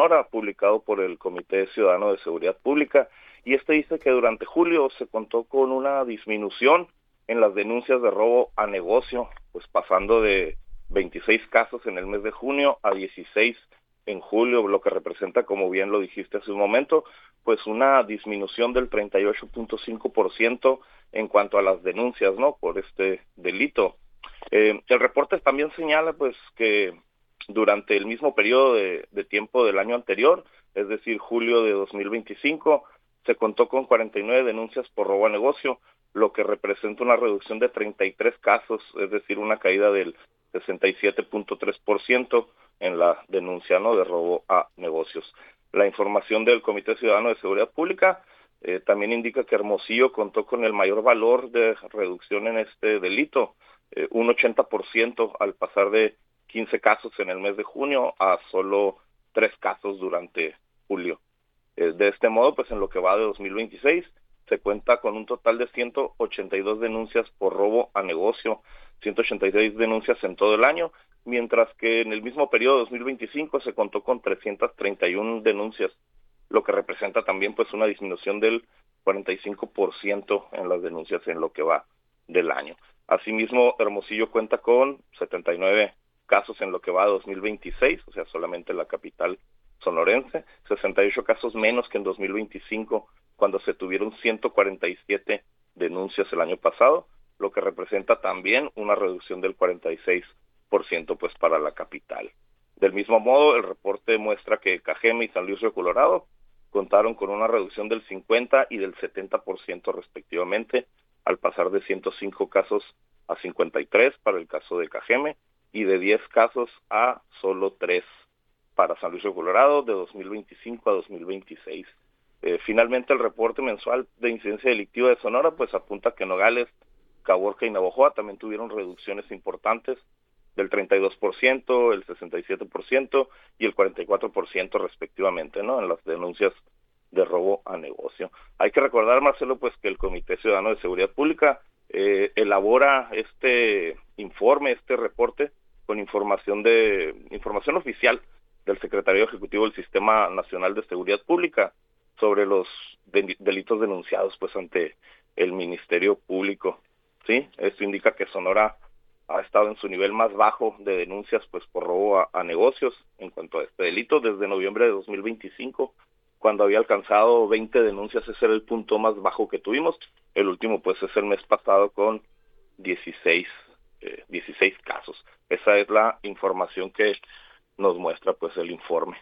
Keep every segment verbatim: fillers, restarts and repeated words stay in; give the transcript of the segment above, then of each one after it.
Sonora, publicado por el Comité Ciudadano de Seguridad Pública, y este dice que durante julio se contó con una disminución en las denuncias de robo a negocio, pues pasando de veintiséis casos en el mes de junio a dieciséis en julio, lo que representa, como bien lo dijiste hace un momento, pues una disminución del treinta y ocho punto cinco por ciento en cuanto a las denuncias, ¿no?, por este delito. Eh, el reporte también señala, pues, que durante el mismo periodo de, de tiempo del año anterior, es decir, julio de dos mil veinticinco, se contó con cuarenta y nueve denuncias por robo a negocio, lo que representa una reducción de treinta y tres casos, es decir, una caída del sesenta y siete punto tres por ciento en la denuncia, ¿no?, de robo a negocios. La información del Comité Ciudadano de Seguridad Pública eh, también indica que Hermosillo contó con el mayor valor de reducción en este delito, eh, un ochenta por ciento al pasar de quince casos en el mes de junio a solo tres casos durante julio. Eh, de este modo, pues en lo que va de dos mil veintiséis, se cuenta con un total de ciento ochenta y dos denuncias por robo a negocio, ciento ochenta y seis denuncias en todo el año, mientras que en el mismo periodo de dos mil veinticinco se contó con trescientas treinta y una denuncias, lo que representa también pues una disminución del cuarenta y cinco por ciento en las denuncias en lo que va del año. Asimismo, Hermosillo cuenta con setenta y nueve casos en lo que va de dos mil veintiséis, o sea, solamente la capital sonorense, sesenta y ocho casos menos que en dos mil veinticinco, cuando se tuvieron ciento cuarenta y siete denuncias el año pasado, lo que representa también una reducción del cuarenta y seis por ciento pues para la capital. Del mismo modo, el reporte muestra que Cajeme y San Luis Río Colorado contaron con una reducción del cincuenta y del setenta por ciento respectivamente, al pasar de ciento cinco casos a cincuenta y tres para el caso de Cajeme y de diez casos a solo tres para San Luis Río Colorado de dos mil veinticinco a dos mil veintiséis. Eh, finalmente, el reporte mensual de incidencia delictiva de Sonora pues apunta que Nogales, Caborca y Navojoa también tuvieron reducciones importantes del treinta y dos por ciento, el sesenta y siete por ciento y el cuarenta y cuatro por ciento respectivamente, ¿no?, en las denuncias de robo a negocio. Hay que recordar, Marcelo, pues que el Comité Ciudadano de Seguridad Pública eh, elabora este informe, este reporte con información de información oficial del Secretario Ejecutivo del Sistema Nacional de Seguridad Pública sobre los de, delitos denunciados pues ante el Ministerio Público. Sí, esto indica que Sonora ha estado en su nivel más bajo de denuncias pues por robo a, a negocios en cuanto a este delito desde noviembre de dos mil veinticinco, cuando había alcanzado veinte denuncias. Ese era el punto más bajo que tuvimos. El último pues es el mes pasado con dieciséis, eh, dieciséis casos. Esa es la información que nos muestra pues el informe.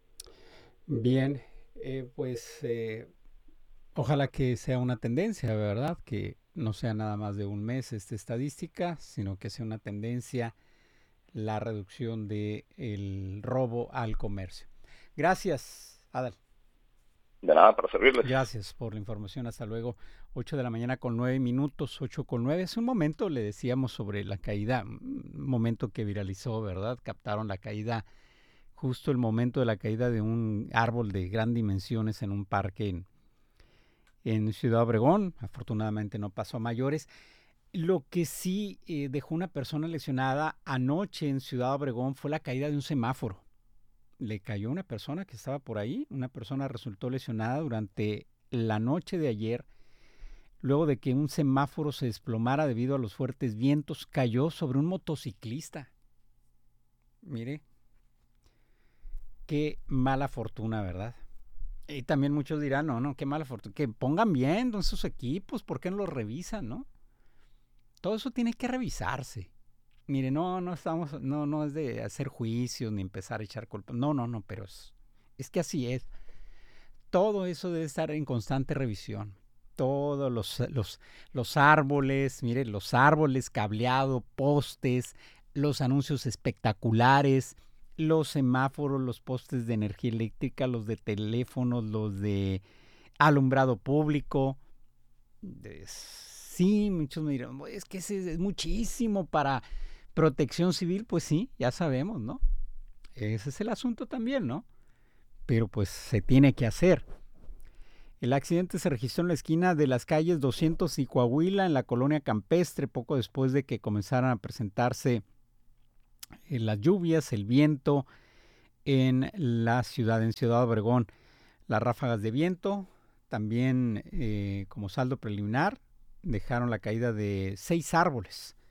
Bien, eh, pues eh, ojalá que sea una tendencia, ¿verdad? Que no sea nada más de un mes esta estadística, sino que sea una tendencia la reducción del robo al comercio. Gracias, Adal. De nada, para servirles. Gracias por la información. Hasta luego. ocho de la mañana con nueve minutos, ocho con nueve. Hace un momento le decíamos sobre la caída, un momento que viralizó, ¿verdad? Captaron la caída, justo el momento de la caída de un árbol de gran dimensiones en un parque en, en Ciudad Obregón. Afortunadamente no pasó a mayores. Lo que sí eh, dejó una persona lesionada anoche en Ciudad Obregón fue la caída de un semáforo. Le cayó una persona que estaba por ahí, una persona resultó lesionada durante la noche de ayer, luego de que un semáforo se desplomara debido a los fuertes vientos, cayó sobre un motociclista. Mire, qué mala fortuna, ¿verdad? Y también muchos dirán, no, no, qué mala fortuna, que pongan bien sus equipos, ¿por qué no los revisan, no? Todo eso tiene que revisarse. Mire, no, no estamos, no, no es de hacer juicios ni empezar a echar culpas. No, no, no, pero es, es que así es. Todo eso debe estar en constante revisión. Todos los, los, los árboles, mire, los árboles, cableado, postes, los anuncios espectaculares, los semáforos, los postes de energía eléctrica, los de teléfonos, los de alumbrado público. Sí, muchos me dirán, es que ese es muchísimo para protección civil. Pues sí, ya sabemos, ¿no? Ese es el asunto también, ¿no? Pero pues se tiene que hacer. El accidente se registró en la esquina de las calles doscientos y Coahuila, en la colonia Campestre, poco después de que comenzaran a presentarse las lluvias, el viento en la ciudad, en Ciudad Obregón. Las ráfagas de viento, también eh, como saldo preliminar, dejaron la caída de seis árboles